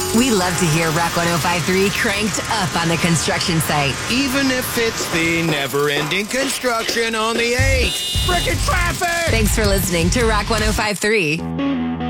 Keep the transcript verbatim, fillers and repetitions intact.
We love to hear Rock one oh five three cranked up on the construction site. Even if it's the never-ending construction on the eight. Frickin' traffic! Thanks for listening to Rock one oh five three.